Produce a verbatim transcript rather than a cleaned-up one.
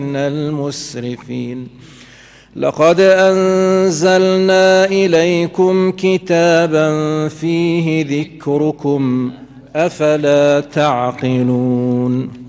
المسرفين. لقد أنزلنا إليكم كتابا فيه ذكركم أفلا تعقلون